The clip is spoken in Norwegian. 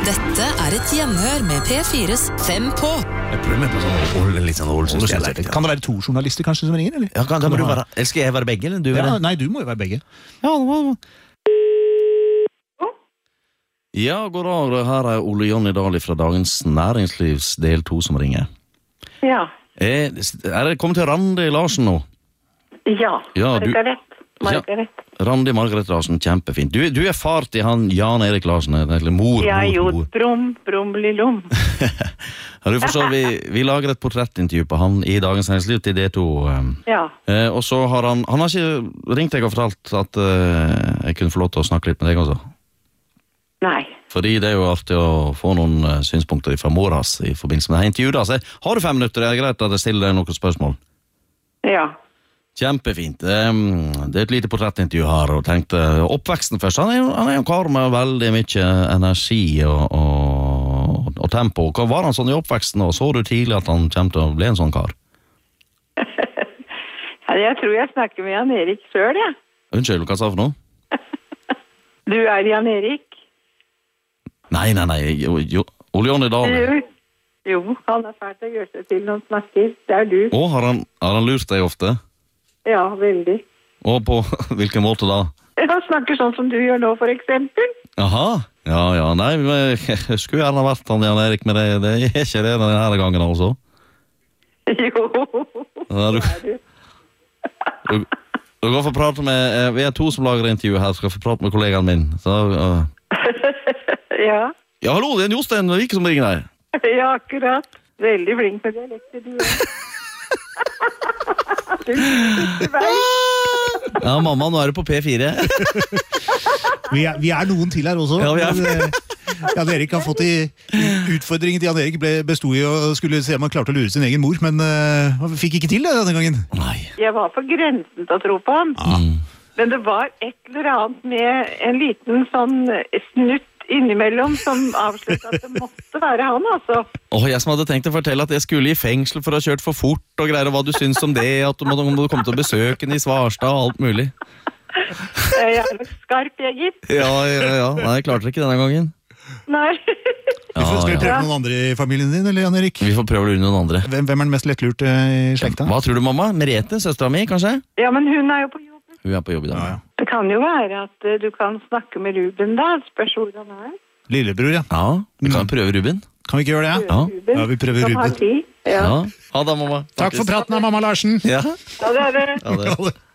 Dette et gjenhør med P4's 5 på. Jeg prøver meg på litt sånn Ålesundsdialekt. Kan det være 2 journalister kanskje som ringer, eller? Ja, kan du være? Skal jeg være begge, eller du være? Nei, du må jo være begge. Ja, god dag, her Ole Jonny Dahl fra Dagens Næringslivs del 2 som ringer. Ja. Det kommet til Randi Larsen nå? Ja, Margaret. Randi Margaret Larsen, kjempefint. Du far til han Jan Erik Larsen, eller mor. Ja, jo, brom-lom. Ja, du forstår, vi lager et portrettintervju på han i Dagens Næringsliv til D2. Ja. Og så har han har ikke ringt deg og fortalt at jeg kunne få lov til å snakke litt med deg også. Nei. Fordi det jo artig å få noen synspunkter fra mor hans i forbindelse med det intervjuet. Så har du 5 minutter, det greit at jeg stiller deg noen spørsmål? Ja. Kjempefint. Det et lite portrettintervju her, og tenkte oppveksten først. Han er en kar med veldig mye energi og tempo. Hva var han sånn i oppveksten, og så du tidlig at han kommer til å bli en sånn kar? Ja, jeg tror jeg snakker med Jan Erik selv, ja. Unnskyld, hva sa du for noe? Du Jan Erik? Nei, Ole Jonny Dahl. Jo, han fælt å gjøre seg til noen snakker. Det du. Å, har han lurt deg ofte? Ja, veldig. Og på hvilken måte da? Han snakker sånn som du gjør nå, for eksempel. Aha, ja, nei, jeg skulle gjerne vært han Jan Erik, men det ikke det denne gangen altså. Jo, det Du kan få prate med, vi 2 som lager intervju her, skal få prate med kollegaen min. Så, Ja. Ja, hallo, det Jostein Vike som ringer deg. Ja, akkurat. Veldig flink med dialekter, du. Ja, mamma, nå det på P4. Vi noen til her også. Ja, vi Jan Erik har fått utfordringen til Jan Erik bestod i å skulle se om han klarte å lure sin egen mor, men han fikk ikke til det denne gangen. Nei. Jeg var på grensen til å tro på han. Men det var et eller annet med en liten sånn snutt innimellom som avsluttet at det måtte være han, altså. Jeg som hadde tenkt å fortelle at jeg skulle i fengsel for å ha kjørt for fort og greier, og hva du syns om det, at du måtte komme til å besøke den i Svarstad og alt mulig. Jeg nok skarp, jeg gitt. Ja. Nei, jeg klarte det ikke denne gangen. Nei. Skal vi prøve noen andre i familien din, eller Jan Erik? Vi får prøve å lure noen andre. Hvem den mest lettlurt i slekta? Hva tror du, mamma? Merete, søstera mi, kanskje? Ja, men hun jo på jobb. Hun på jobb i dag. Ja. Det kan jo være at du kan snakke med Ruben da, spørs hvor han Lillebror, ja. Ja, vi kan prøve Ruben. Kan vi ikke gjøre det, ja? Ja, vi prøver Ruben. Ja. Ha det, mamma. Takk for praten av mamma Larsen. Ja. Ja, det det. Ja, det.